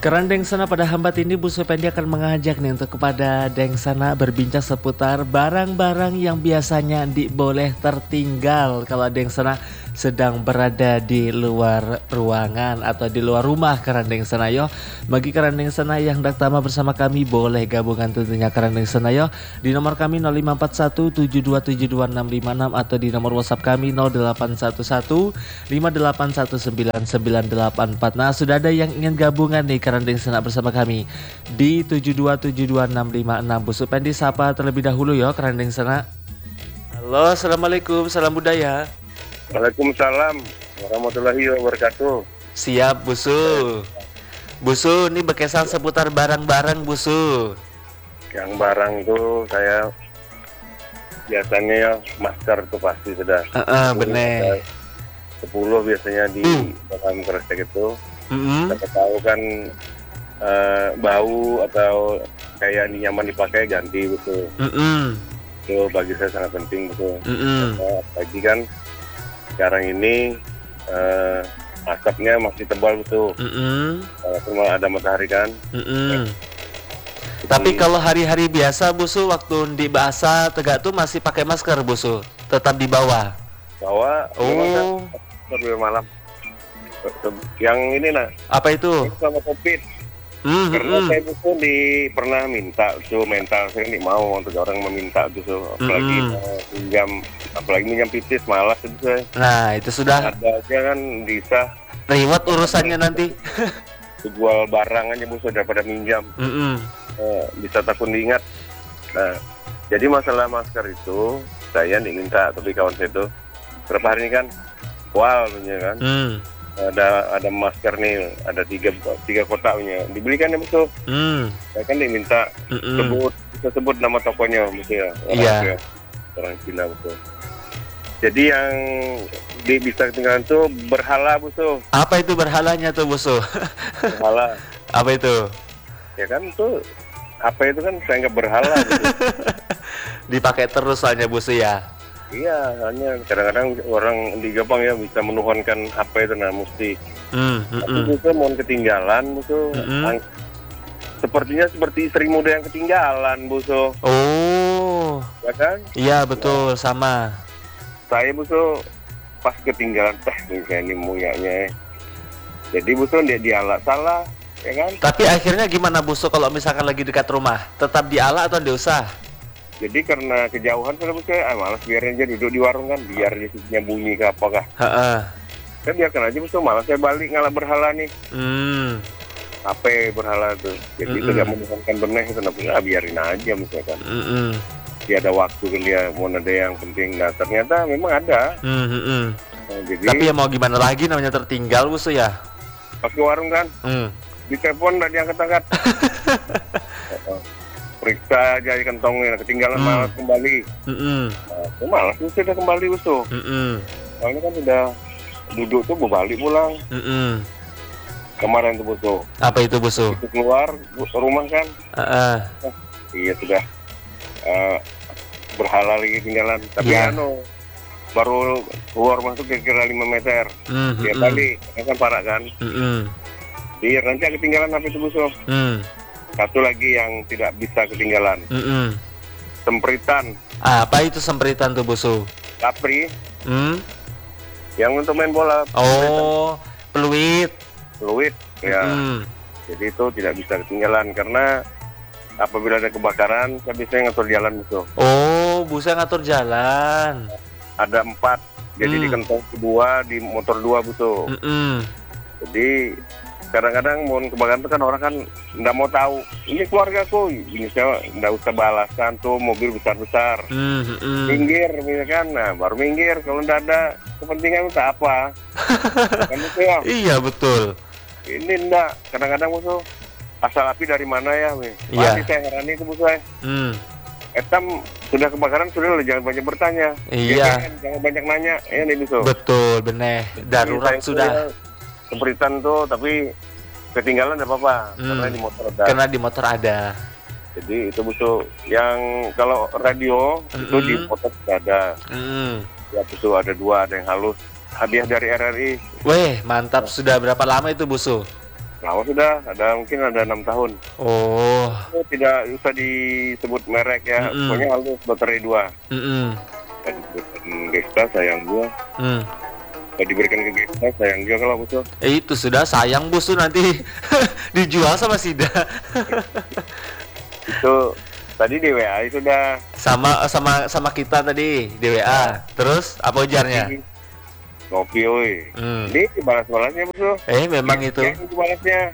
Keren Dengsana pada hambat ini Bu Supendi akan mengajak nih untuk kepada Dengsana berbincang seputar barang-barang yang biasanya boleh tertinggal kalau Dengsana sedang berada di luar ruangan atau di luar rumah Keren Dengsana yo. Bagi Keren Dengsana yang hendak tama bersama kami boleh gabungan tentunya Keren Dengsana yo di nomor kami 054172725656 atau di nomor WhatsApp kami 081158199984. Nah, sudah ada yang ingin gabungan nih Keren Dengsana bersama kami di 72726556. Bu Supendi sapa terlebih dahulu ya Keren Dengsana. Halo, assalamualaikum, salam budaya. Waalaikumsalam warahmatullahi wabarakatuh. Siap Busu. Busu, ini berkesan seputar barang-barang Busu. Yang barang itu saya biasanya ya masker itu pasti sudah. Bener. 10 biasanya di dalam kresek itu. Kita tahu kan bau atau kayak nyaman dipakai ganti betul. Itu bagi saya sangat penting betul. Apalagi kan sekarang ini asapnya masih tebal betul. Cuma ada matahari kan. Tapi kalau hari-hari biasa Busu waktu di bahasa Tegak tuh masih pakai masker Busu, tetap di bawah. Bawah. Sampai malam. Yang ini nah. Apa itu? Sama COVID. Karena saya itu pernah minta tuh mental, saya nggak mau untuk orang meminta tuh, apalagi minjam pitis malas itu saya. Nah itu sudah. Ada aja kan bisa. Reward urusannya nanti. Jual barang aja Busu daripada minjam. Bisa takut diingat. Nah, jadi masalah masker itu saya nggak minta, tapi kawan saya itu berapa hari ini kan, kan. Ada masker nih, ada tiga kotaknya, dibelikan ya Busu. Saya kan diminta sebut nama tokonya Busu ya. Orang Cina Busu. Jadi yang bisa ketinggalan tuh berhala Busu. Apa itu berhalanya tuh Busu? Berhala. Apa itu? Ya kan tuh apa itu kan saya nggak berhala Busu. Dipakai terus soalnya Busu ya. Iya, hanya kadang-kadang orang di Jepang ya bisa menuhankan apa itu nah mesti. Tapi Busu mau ketinggalan Busu. Sepertinya seperti istri muda yang ketinggalan Busu. Oh. Ya kan? Iya betul sama. Saya Busu pas ketinggalan kayak ini muyanya. Jadi Busu dia dialat salah, ya kan? Tapi akhirnya gimana Busu kalau misalkan lagi dekat rumah? Tetap dialat atau diusah? Jadi karena kejauhan saya malas biarin aja duduk di warung kan, biar dia bunyi ke apakah. Saya biarkan aja Busu, malas saya balik ngalah berhala nih. HP berhala tuh. Jadi tidak menuhankan benih itu, biarin aja misalkan. Dia ada waktu kan dia mau ada yang penting. Nah ternyata memang ada. Nah, jadi, tapi ya mau gimana lagi namanya tertinggal Busu ya. Pas ke warung kan, di telepon nggak diangkat-angkat. Periksa aja kantongnya, ketinggalan malas kembali. Nah, malas sudah kembali Busu. Soalnya kan sudah duduk tuh balik pulang. Kemarin tuh Busu. Apa itu Busu? Itu keluar rumah kan. Iya sudah berhala lagi tinggalan. Tapi baru keluar masuk kira-kira 5 meter. Dia balik, kan parah kan. Dia nanti ketinggalan apa itu Busu. Satu lagi yang tidak bisa ketinggalan. Sempritan. Apa itu sempritan tuh Busu? Capri. Yang untuk main bola. Oh, peluit. Ya. Jadi itu tidak bisa ketinggalan karena apabila ada kebakaran, saya biasanya ngatur jalan Busu. Oh, Busu ngatur jalan. Ada 4. Jadi di kantong 2, di motor 2 Busu. Jadi kadang-kadang mau kebakaran itu kan orang kan nggak mau tahu ini keluargaku, ini saya nggak usah balasan tuh mobil besar-besar. Minggir misalkan, nah baru minggir kalau nggak ada kepentingan itu apa. Kan itu ya. Iya betul. Ini enggak, kadang-kadang Busu asal api dari mana ya? Pasti saya heran itu Busu. Etam sudah kebakaran sudah jangan banyak bertanya. Iya. Jangan banyak nanya, ya nih Busu. Betul, bener. Darurat sudah. Sempritan tuh tapi ketinggalan enggak apa-apa karena di motor ada. Karena di motor ada. Jadi itu Busu. Yang kalau radio itu di motor ada. Ya Busu ada 2, ada yang halus. Hadiah dari RRI. Weh, mantap. Sudah berapa lama itu Busu? Lama sudah, mungkin ada 6 tahun. Oh. Tidak usah disebut merek ya, pokoknya halus baterai 2. Gesta sayang gua. Kalau diberikan ke Gesta sayang juga kalau Busu. Itu sudah sayang Busu nanti dijual sama Sida. Itu tadi di WA itu sudah sama kita tadi di WA. Terus apa ujarnya? Ngopi woi. Ini balas-balasnya Busu. Memang itu. Itu balasnya.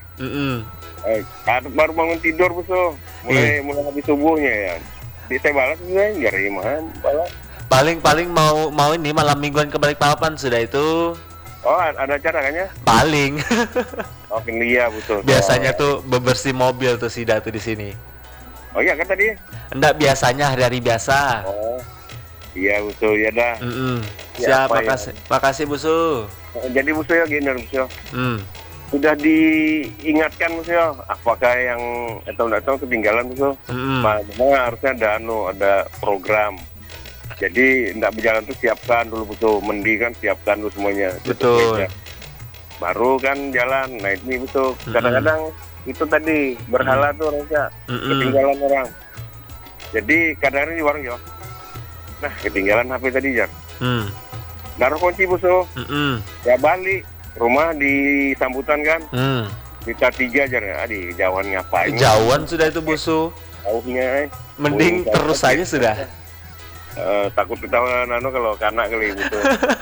Baru bangun tidur Busu. Mulai habis subuhnya ya. Saya balas juga nyari balas. Paling mau ini malam mingguan ke Balikpapan sudah itu. Oh, ada acara kan ya? Paling. Oh, iya betul. Biasanya tuh bebersih mobil tuh Sida tuh di sini. Oh iya kan tadi? Enggak, biasanya hari-hari biasa. Oh. Iya Busu, ya dah. Siap, makasih Busu. Jadi Busu ya gini Busu. Sudah diingatkan Busu ya, apakah yang datang ketinggalan Busu? Memang harusnya ada program. Jadi tidak berjalan tuh siapkan dulu Busu, mending kan siapkan dulu semuanya. Betul. Baru kan jalan. Nah ini Busu, kadang-kadang itu tadi berhala tuh orangnya ketinggalan orang. Jadi kadang-kadang di warung ya. Nah ketinggalan HP tadi Jar. Naruh kunci Busu. Ya balik rumah di sambutan kan. Kita 3 Jar. Adi jauhan ngapain? Jauhan sudah itu Busu. Jauhnya. Mending terus saja sudah. Takut ketahuan kalau kanak kali Busu.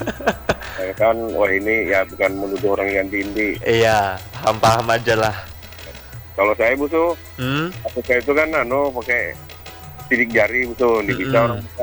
Kan wah ini ya bukan menuduh orang yang tinggi. Iya, paham aja lah. Kalau saya Busu, aku saya itu kan pakai sidik jari Busu, bisa orang buka.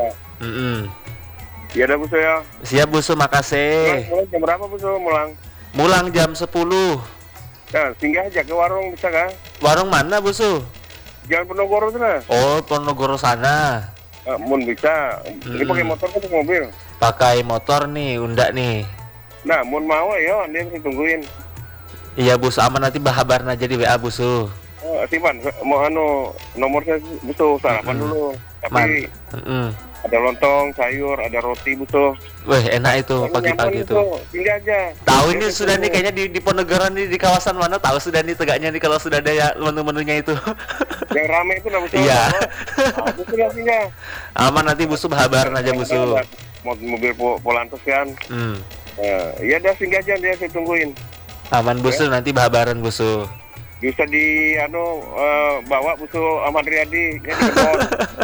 Iya dah Busu ya. Siap Busu, makasih. Mulang jam berapa Busu mulang? Mulang jam 10. Nah, singgah aja ke warung bisa kan? Warung mana Busu? Jalan Ponorogo sana. Oh, Ponorogo sana. Mun bisa. Ini pakai motor atau mobil? Pakai motor nih, undak nih. Nah, mun mau ya, dia mesti tungguin. Iya Busu, aman nanti bahabarna aja di WA Busu. Sipan, mau nomornya Busu, sarapan dulu. Tapi ada lontong, sayur, ada roti Busu. Wih, enak itu pagi-pagi itu. Tinggal aja. Tahu ini sudah nih kayaknya di Ponegoro nih, di kawasan mana tahu sudah nih tegaknya nih kalau sudah ada ya menu-menunya itu. Yang rame itu lah Busu. Iya. Busu nantinya. Aman nanti Busu bahabaran aja Busu. Mobil Polantas kan. Iya dah singgah aja dia saya tungguin. Aman Busu, nanti bahabaran Busu. Bisa di bawa Busu Ahmad Riyadi ya, di kebon.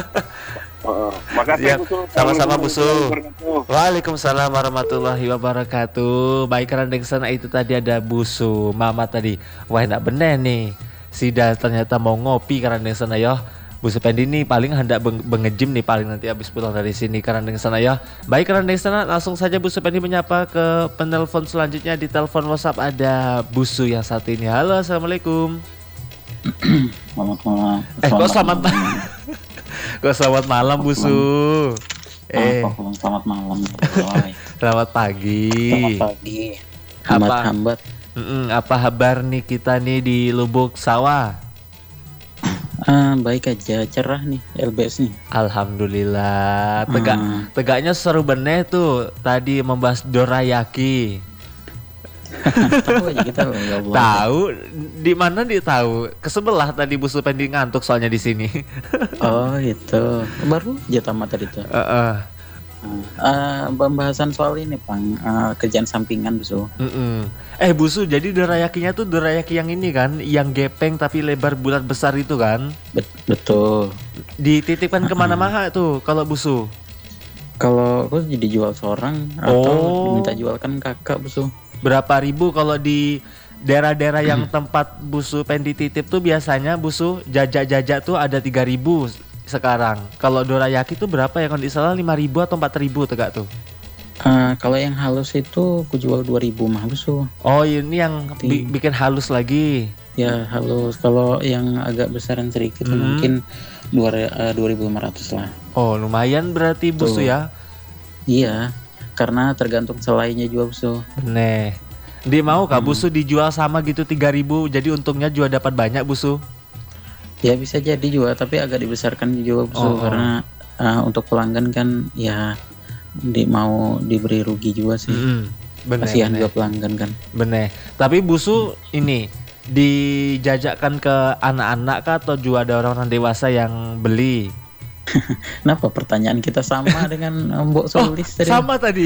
Makasih Busu. Sama-sama Busu. Waalaikumsalam warahmatullahi wabarakatuh. Baik Randeng sana itu tadi ada Busu Mama tadi. Wah enak bener nih. Sida ternyata mau ngopi Randeng sana ya. Busu Pendi nih paling hendak bengejim nih paling nanti habis pulang dari sini Randeng sana ya. Baik Randeng sana, langsung saja Busu Pendi menyapa ke penelpon selanjutnya. Di telepon WhatsApp ada Busu yang satu ini. Halo, assalamualaikum. Selamat malam. Kok selamat malam? Kok selamat malam Busu? Selamat malam. Selamat pagi. Selamat pagi. Hambat-hambat. Apa kabar nih kita nih di Lubuk Sawah? Baik aja, cerah nih LBS nih. Alhamdulillah. Tegaknya seru bener tuh tadi membahas dorayaki. Tahu aja kita tahu di mana tahu ke sebelah tadi Busu Pendi ngantuk soalnya di sini. Oh itu baru aja tamat tadi tuh. Pembahasan soal ini Bang, kerjaan sampingan Busu. Busu, jadi dorayakinya tuh dorayaki yang ini kan, yang gepeng tapi lebar bulat besar itu kan? Betul. Dititipkan kemana-mana tuh kalau Busu? Kalau aku jadi jual seorang atau diminta jualkan kakak Busu. Berapa ribu kalau di daerah-daerah yang tempat Busu Pendi titip tuh biasanya Busu jajak-jajak tuh ada 3.000 sekarang. Kalau dorayaki tuh berapa ya? Kalau di sana 5.000 atau 4.000 tegak tuh? Kalau yang halus itu aku jual 2.000 mah Busu. Oh ini yang bikin halus lagi? Ya halus. Kalau yang agak besaran sedikit mungkin 2.500 lah. Oh lumayan berarti Busu ya? Iya, karena tergantung selainya juga Busu. Bener. Dia mau kah Busu dijual sama gitu 3.000, jadi untungnya juga dapat banyak Busu? Ya bisa jadi juga, tapi agak dibesarkan juga Busu. Karena untuk pelanggan kan ya mau diberi rugi juga sih. Kasihan juga pelanggan kan. Bener. Tapi Busu ini dijajakkan ke anak-anak kah atau juga ada orang-orang dewasa yang beli? Kenapa pertanyaan kita sama dengan Mbok Solis tadi? Sama tadi.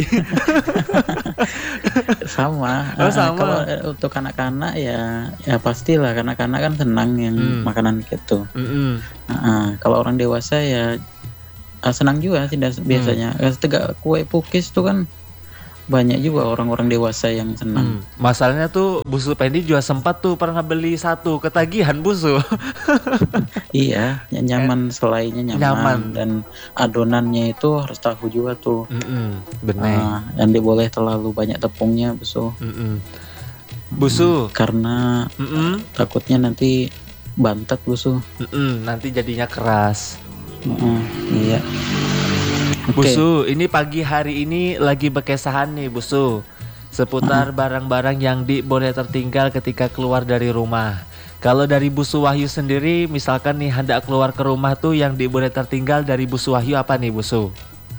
Sama. Oh, sama. Kalau untuk anak-anak ya pastilah, karena anak-anak kan senang yang makanan gitu. Kalau orang dewasa ya senang juga sih biasanya. Tegak kue pukis tuh kan banyak juga orang-orang dewasa yang senang. Masalahnya tuh Busu Pendi juga sempat tuh pernah beli satu, ketagihan Busu. Iya, nyaman, selainya nyaman, dan adonannya itu harus tahu juga tuh. Bener. Dan dia boleh terlalu banyak tepungnya, Busu. Busu. Karena takutnya nanti bantet, Busu. Nanti jadinya keras. Iya. Busu, ini pagi hari ini lagi berkesahan nih Busu, seputar barang-barang yang boleh tertinggal ketika keluar dari rumah. Kalau dari Busu Wahyu sendiri, misalkan nih hendak keluar ke rumah tuh yang boleh tertinggal dari Busu Wahyu apa nih Busu?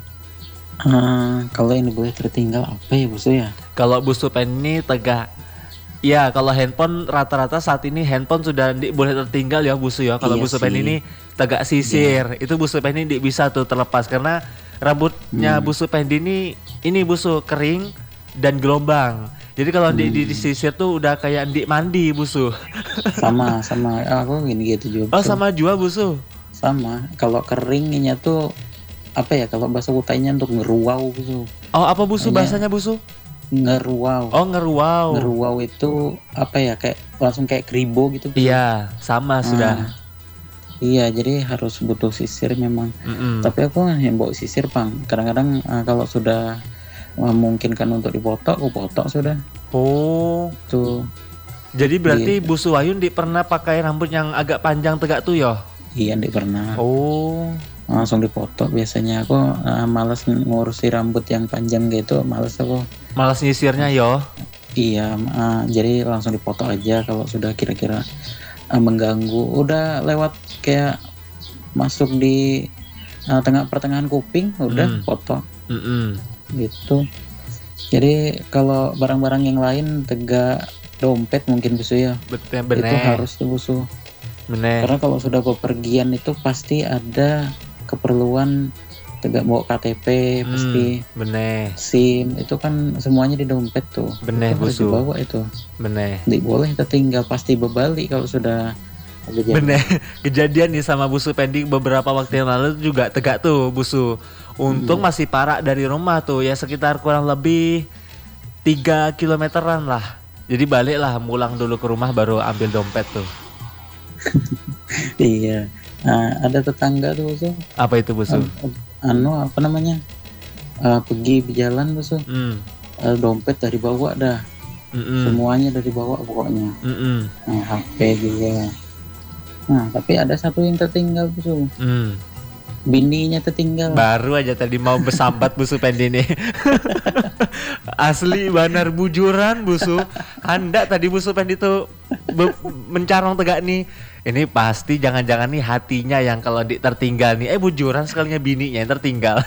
Kalau yang boleh tertinggal apa ya Busu ya? Kalau Busu Pen ini tegak. Ya, kalau handphone rata-rata saat ini handphone sudah boleh tertinggal ya Busu ya. Kalau Busu Pen ini tegak sisir, itu Busu Pen ini bisa tuh terlepas karena rambutnya Busu Pendi ini Busu kering dan gelombang. Jadi kalau disisir tuh udah kayak mandi Busu. Sama aku gini gitu juga. Oh, sama juga Busu. Sama. Kalau keringnya tuh apa ya, kalau bahasa Kutainya untuk ngeruau Busu. Oh, apa Busu bahasanya Busu? Ngeruau. Oh, ngeruau. Ngeruau itu apa ya, kayak langsung kayak kribo gitu Busu. Iya, sama sudah. Iya, jadi harus butuh sisir memang. Tapi aku yang bawa sisir, Bang. Kadang-kadang kalau sudah memungkinkan untuk dipotong, aku potong sudah. Oh, tuh. Jadi berarti Busu Wahyu pernah pakai rambut yang agak panjang tegak tuh ya? Iya, pernah. Oh, langsung dipotong biasanya. Aku malas ngurusi rambut yang panjang gitu, malas aku. Malas nyisirnya yo? Iya, jadi langsung dipotong aja kalau sudah kira-kira mengganggu. Udah lewat kayak masuk di pertengahan kuping, udah potong. Gitu. Jadi kalau barang-barang yang lain tegak dompet mungkin Busu ya. Bener. Itu harus tuh Busu. Bener. Karena kalau sudah bepergian itu pasti ada keperluan tegak bawa KTP, pasti. Bener. SIM itu kan semuanya di dompet tuh. Bener Busu. Dibawa itu. Bener. Tidak boleh tertinggal, pasti berbalik kalau sudah. Bener. Kejadian nih sama Busu Pendi beberapa waktu yang lalu juga tegak tuh Busu. Untung masih parah dari rumah tuh ya, sekitar kurang lebih 3 kilometeran lah. Jadi balik lah, pulang dulu ke rumah baru ambil dompet tuh. Iya. Ada tetangga tuh Busu. Apa itu Busu? Apa namanya? Pergi berjalan Busu. Dompet dari bawah dah. Semuanya dari bawah pokoknya. HP juga. Nah, tapi ada satu yang tertinggal Busu. Bininya tertinggal. Baru aja tadi mau bersambat Busu Pendi nih. Asli benar bujuran Busu. Hendak tadi Busu Pendi tuh mencarong tegak nih. Ini pasti jangan-jangan nih hatinya yang kalau tertinggal nih. Bujuran sekalinya bininya yang tertinggal.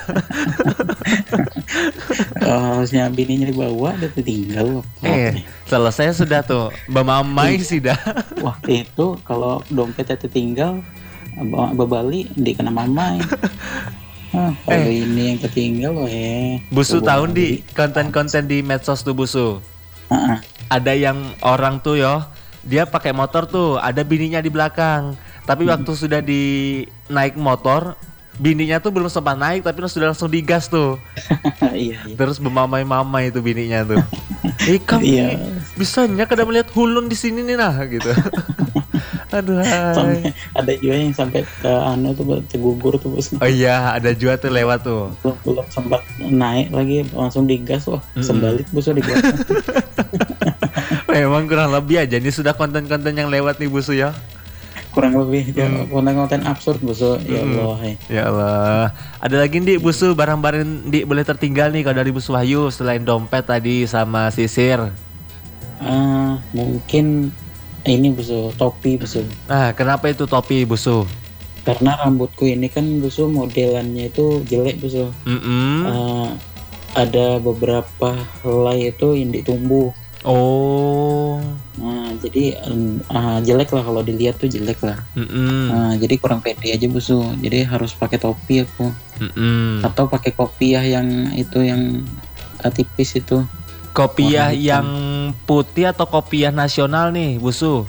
Harusnya bininya dibawa, dia tertinggal. Selesai sudah tuh. Bamamai sih dah. Wah, itu kalau dompetnya tertinggal, berbalik dikena mamai. Kalau ini yang tertinggal Busu tahu di konten-konten di medsos tuh Busu. Ada yang orang tuh dia pakai motor tuh, ada bininya di belakang. Tapi waktu sudah naik motor, bininya tuh belum sempat naik tapi sudah langsung digas tuh. Iya. Terus bermamai-mamai itu bininya tuh. Kami bisanya kada melihat hulun di sini nih nah gitu. Aduh. Sampai ada juga yang sampai ke tuh tergugur tuh Bos. Oh iya, ada juga tuh lewat tuh. Belum sempat naik lagi langsung digas, wah sembalit Bos digas. Memang kurang lebih aja ini sudah konten-konten yang lewat nih Busu ya. Kurang lebih konten-konten absurd Busu. Ya Allah. Ya Allah. Ada lagi nih Busu barang-barang boleh tertinggal nih kalau dari Busu Wahyu selain dompet tadi sama sisir. Mungkin ini Busu, topi Busu. Kenapa itu topi Busu? Karena rambutku ini kan Busu modelannya itu jelek Busu. Ada beberapa helai itu yang ditumbuh. Oh. Jadi jelek lah kalau dilihat tuh jelek lah. Jadi kurang pede aja busu. Jadi harus pakai topi aku. Atau pakai kopiah yang itu yang tipis itu. Kopiah yang putih atau kopiah nasional nih busu?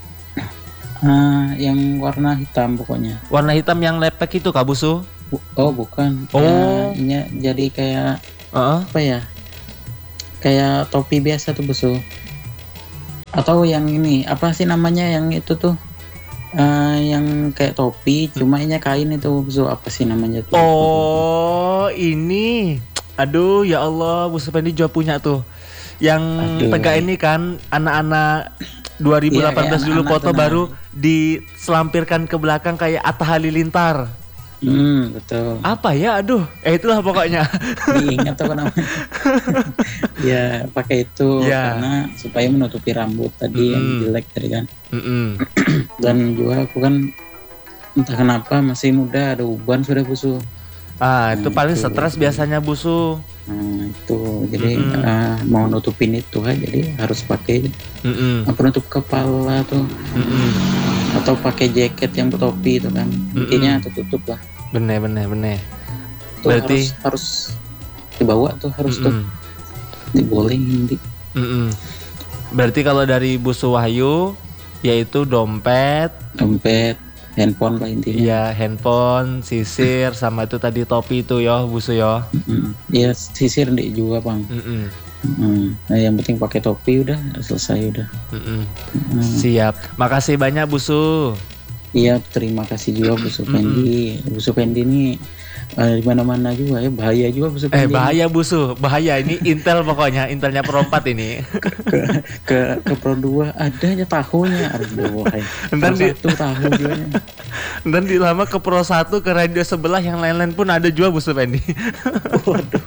Yang warna hitam pokoknya. Warna hitam yang lepek itu kah busu? Oh bukan. Ini jadi kayak apa ya? Kayak topi biasa tuh busu. Atau yang ini apa sih namanya yang itu tuh? Yang kayak topi cuma ini kain itu busu, apa sih namanya tuh? Oh ini. Aduh ya Allah, Bu Supendi juga punya tuh. Yang tegak ini kan anak-anak 2018 dulu foto baru diselampirkan ke belakang kayak Atta Halilintar. Betul. Apa ya? Aduh, itulah pokoknya. Diingat apa namanya? Ya pakai itu karena supaya menutupi rambut tadi yang jelek tadi kan. Dan juga aku kan entah kenapa masih muda, ada uban sudah busu. Itu paling stres biasanya busu. Itu jadi mau nutupin itu jadi harus pakai penutup kepala tuh. Atau pakai jaket yang bertopi itu kan. Intinya tutup lah. Bener. Tuh berarti harus dibawa tuh harus tuh. Dibolehin di. Berarti kalau dari busu Wahyu yaitu dompet, handphone lah intinya. Iya, handphone, sisir, sama itu tadi topi itu ya, busu ya. Iya, sisir nih juga bang. Nah, yang penting pakai topi udah selesai udah. Siap. Makasih banyak busu. Iya, terima kasih juga Bu Supendi. Bu Supendi ini di mana-mana juga ya, bahaya juga Bu Supendi. Bahaya busu, bahaya ini intel pokoknya, intelnya Pro 4 ini. ke Pro 2 adanya tahunya, aduh wahai. Dan di tahu juga. Dan di lama ke Pro 1 ke radio sebelah yang lain-lain pun ada juga Bu Supendi. Waduh.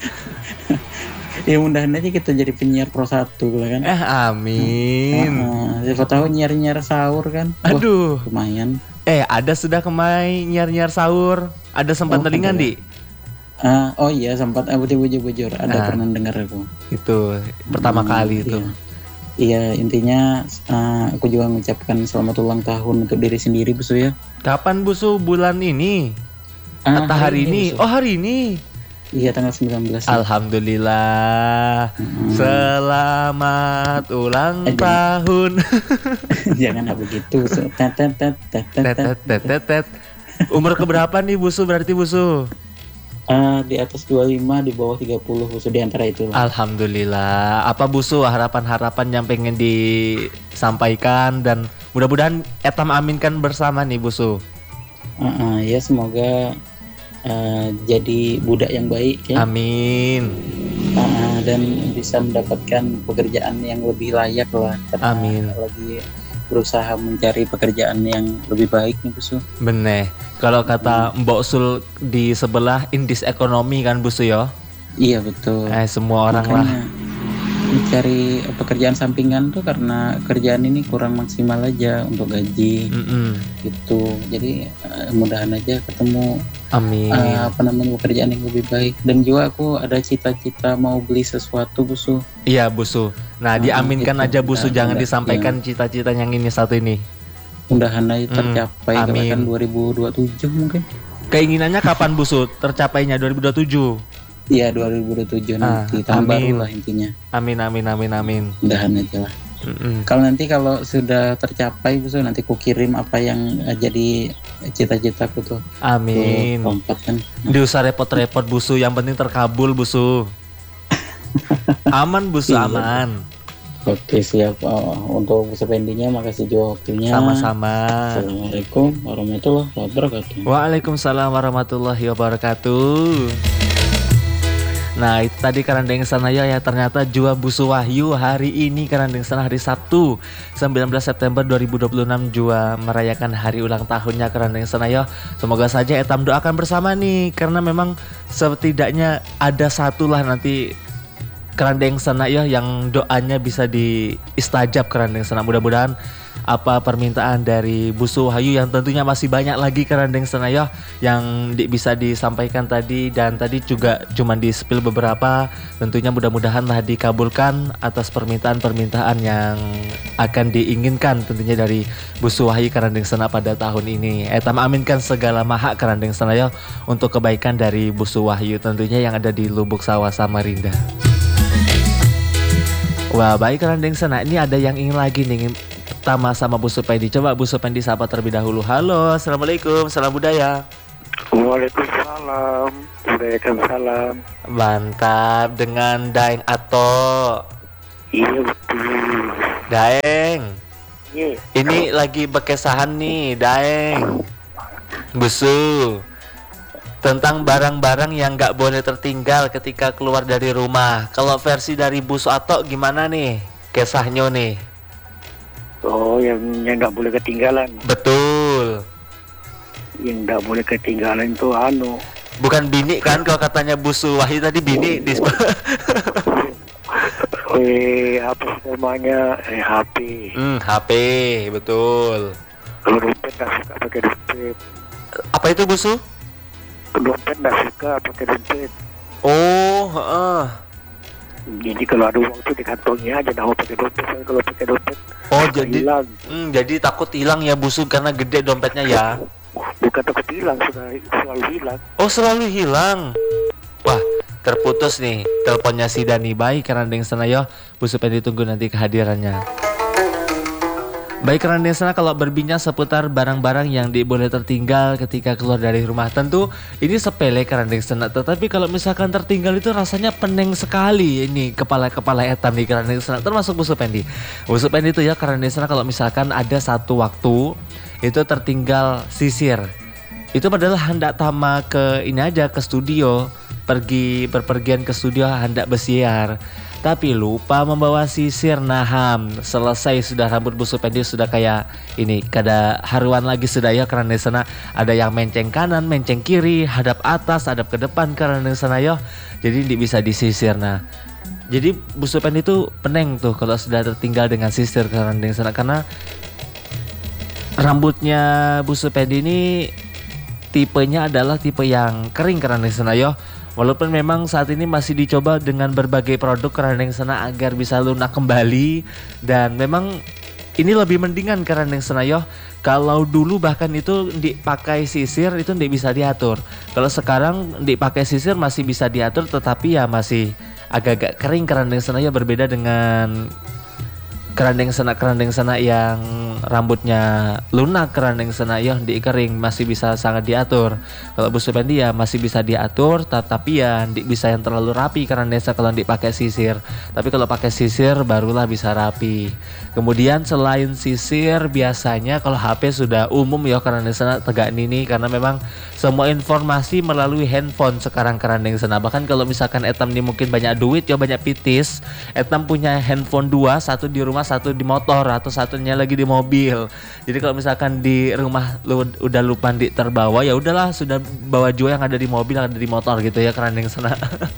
Ya mudah-mudahan aja kita jadi penyiar Pro 1 kan. Amin. Siapa tahu nyiar-nyiar sahur kan. Aduh. Lumayan. Ada sudah kemarin nyiar-nyiar sahur. Ada sempat telingan di? Oh iya sempat bujur ada pernah dengar aku. Itu pertama kali itu. Iya intinya aku juga mengucapkan selamat ulang tahun untuk diri sendiri busu ya. Kapan busu? Bulan ini? Atau hari ini? Busu. Oh hari ini. Iya tanggal 19. Alhamdulillah. Selamat ulang tahun. Jangan begitu. Umur keberapa nih busu berarti busu? Di atas 25, di bawah 30 busu, di antara itu. Alhamdulillah. Apa busu harapan-harapan yang pengen disampaikan dan mudah-mudahan etam aminkan bersama nih busu. Ya semoga jadi budak yang baik ya. Amin. Dan bisa mendapatkan pekerjaan yang lebih layak lah. Amin. Lagi berusaha mencari pekerjaan yang lebih baik nih busu. Bener. Kalau kata Mbok Sul di sebelah indis ekonomi kan busu ya. Iya betul. Semua orang lah mencari pekerjaan sampingan tuh karena kerjaan ini kurang maksimal aja untuk gaji gitu. Jadi mudahan aja ketemu pekerjaan yang lebih baik. Dan juga aku ada cita-cita mau beli sesuatu busu. Iya busu. Nah diaminkan gitu. Aja busu, jangan disampaikan cita-cita yang ini satu ini. Mudahan aja tercapai kan 2027 mungkin. Keinginannya kapan busu tercapainya 2027? Iya 2027 nanti tahun baru lah intinya. Amin. Mudahan aja lah. Kalau sudah tercapai busu nanti ku kirim apa yang jadi cita-citaku tuh. Amin. Kan. Diusah repot-repot busu, yang penting terkabul busu. Aman busu aman. Oke siap. Untuk Bu Supendinya makasih juga waktunya. Sama-sama. Assalamualaikum warahmatullahi wabarakatuh. Waalaikumsalam warahmatullahi wabarakatuh. Nah itu tadi Karandeng Sanaya ya, ternyata jua busu Wahyu hari ini Karandeng Sana hari Sabtu 19 September 2026 jua merayakan hari ulang tahunnya Karandeng Sanaya. Semoga saja etam doakan bersama nih, karena memang setidaknya ada satu lah nanti Karandeng Sanaya yang doanya bisa diistajab Karandeng Sana. Mudah-mudahan apa permintaan dari Bu Suhayu yang tentunya masih banyak lagi kerandeng senayo yang bisa disampaikan tadi, dan tadi juga cuma di spill beberapa. Tentunya mudah-mudahan lah dikabulkan atas permintaan-permintaan yang akan diinginkan tentunya dari Bu Suhayu kerandeng sena pada tahun ini. Etam aminkan segala mahak kerandeng senayo untuk kebaikan dari Bu Suhayu tentunya yang ada di Lubuk Sawah Samarinda. Wah, baik kerandeng sena, ini ada yang ingin lagi nih pertama sama Bu Supendi. Coba Bu Supendi sapa terlebih dahulu. Halo, assalamualaikum, salam budaya. Waalaikumsalam, waalaikumsalam. Mantap, dengan Daeng Ato. Iya betul. Daeng, Iya. ini lagi bekesahan nih Daeng, Busu, tentang barang-barang yang gak boleh tertinggal ketika keluar dari rumah. Kalau versi dari Busu Ato gimana nih kesahnya nih? Oh, yang nggak boleh ketinggalan. Betul. Yang nggak boleh ketinggalan itu Bukan bini kan, kalau katanya Bu Suhayu tadi bini di apa namanya, HP. HP, betul. Kalau dompet nggak suka pakai dompet. Apa itu Bu Su? Dompet nggak suka pakai dompet. Oh, heeh. Jadi kalau ada uang tuh di kantongnya aja, nggak mau pakai dompet. Kalau pakai dompet, Oh jadi hilang. Jadi takut hilang ya Bu Su karena gede dompetnya ya. Bukan takut hilang, selalu hilang. Oh selalu hilang. Wah, terputus nih teleponnya si Dani. Baik kerandeng senayo, Bu Su pengen ditunggu nanti kehadirannya. Baik kerandeng sana, kalau berbincang seputar barang-barang yang boleh tertinggal ketika keluar dari rumah, tentu ini sepele kerandeng sana, tetapi kalau misalkan tertinggal itu rasanya pening sekali ini kepala-kepala etam di kerandeng sana, termasuk Bu Supendi. Bu Supendi itu ya kerandeng sana, kalau misalkan ada satu waktu itu tertinggal sisir, itu padahal hendak tama ke ini aja, ke studio, berpergian ke studio hendak bersiar, tapi lupa membawa sisir. Naham, selesai sudah rambut Bu Supendi sudah kayak ini, kada haruan lagi sudah ya karena di sana ada yang menceng kanan, menceng kiri, hadap atas, hadap ke depan karena di sana yo. Jadi bisa disisir. Nah, jadi Bu Supendi itu peneng tuh kalau sudah tertinggal dengan sisir karena di sana, karena rambutnya Bu Supendi ini tipenya adalah tipe yang kering karena di sana yo. Walaupun memang saat ini masih dicoba dengan berbagai produk kerandeng sana agar bisa lunak kembali, dan memang ini lebih mendingan kerandeng sana yo. Kalau dulu bahkan itu dipakai sisir itu tidak bisa diatur. Kalau sekarang dipakai sisir masih bisa diatur, tetapi ya masih agak-agak kering kerandeng sana yo, berbeda dengan kerandeng sana yang rambutnya lunak kerandeng sana ya di kering masih bisa sangat diatur. Kalau Bu Supendi ya masih bisa diatur, tapi ya bisa yang terlalu rapi kerandeng sana kalau dipakai sisir. Tapi kalau pakai sisir barulah bisa rapi. Kemudian selain sisir, biasanya kalau HP sudah umum ya kerandeng sana tegak nini, karena memang semua informasi melalui handphone sekarang kerandeng sana. Bahkan kalau misalkan etam nih mungkin banyak duit ya, banyak pitis, etam punya handphone 2, satu di rumah, satu di motor, atau satunya lagi di mobil. Jadi kalau misalkan di rumah udah lupa terbawa, ya udahlah sudah bawa juga yang ada di mobil, yang ada di motor gitu ya kerandeng sana.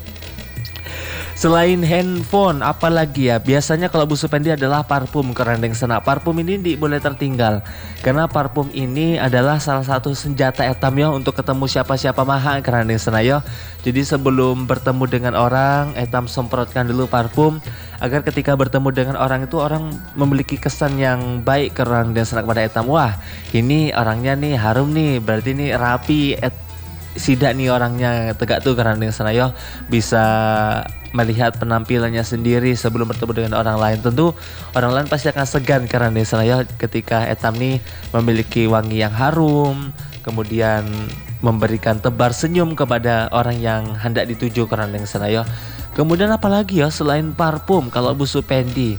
Selain handphone, apalagi ya? Biasanya kalau Bu Supendi adalah parfum kerandeng sana. Parfum ini boleh tertinggal karena parfum ini adalah salah satu senjata etam ya untuk ketemu siapa-siapa maha kerandeng sana ya. Jadi sebelum bertemu dengan orang, etam semprotkan dulu parfum agar ketika bertemu dengan orang itu orang memiliki kesan yang baik kerandeng sana kepada etam. Wah, ini orangnya nih harum nih, berarti ini rapi. Sidak nih orangnya tegak tuh kerandeng sana yo, bisa melihat penampilannya sendiri sebelum bertemu dengan orang lain. Tentu orang lain pasti akan segan kerandeng sana yo ketika etam nih memiliki wangi yang harum, kemudian memberikan tebar senyum kepada orang yang hendak dituju kerandeng sana yo. Kemudian apalagi ya selain parfum kalau Bu Supendi?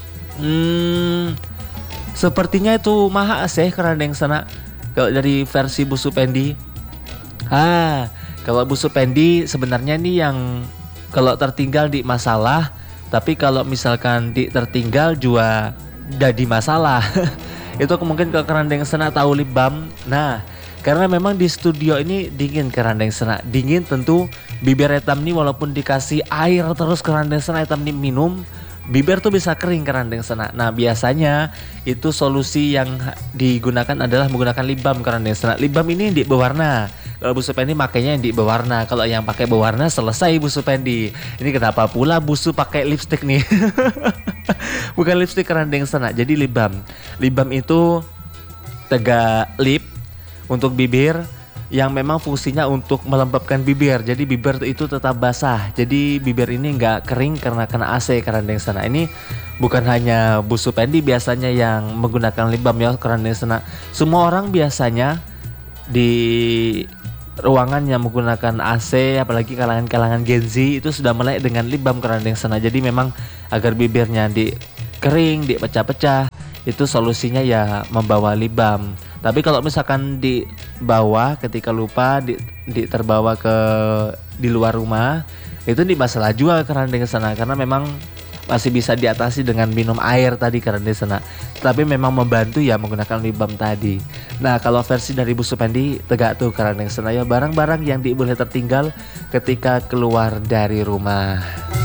Sepertinya itu maha sih kerandeng sana kalau dari versi Bu Supendi. Kalau Bu Supendi sebenarnya nih yang kalau tertinggal di masalah, tapi kalau misalkan di tertinggal juga jadi masalah. Itu mungkin ke kerandeng sana tahu lip balm. Nah, karena memang di studio ini dingin kerandeng sana, dingin tentu bibir etam nih walaupun dikasih air terus kerandeng sana etam nih minum, bibir tuh bisa kering karena yang sana. Nah biasanya itu solusi yang digunakan adalah menggunakan lip balm karena yang sana. Lip balm ini di berwarna. Kalau Bu Supendi makainya yang di berwarna. Kalau yang pakai berwarna selesai Bu Supendi. Ini kenapa pula Bu Su pakai lipstick nih? Bukan lipstick karena yang sana. Jadi lip balm. Lip balm itu tegak lip untuk bibir yang memang fungsinya untuk melembabkan bibir. Jadi bibir itu tetap basah. Jadi bibir ini nggak kering karena kena AC karena yang sana. Ini bukan hanya Bu Supendi biasanya yang menggunakan lip balm ya karena yang sana. Semua orang biasanya di ruangan yang menggunakan AC, apalagi kalangan-kalangan Gen Z itu sudah melek dengan lip balm karena yang sana. Jadi memang agar bibirnya di kering, di pecah-pecah, itu solusinya ya membawa lip balm. Tapi kalau misalkan di bawah ketika lupa terbawa ke di luar rumah, itu di masalah juga karena dengan sana, karena memang masih bisa diatasi dengan minum air tadi karena di sana. Tapi memang membantu ya menggunakan lip balm tadi. Nah kalau versi dari Bu Supendi tegak tuh karena dengan sana ya barang-barang yang boleh tertinggal ketika keluar dari rumah.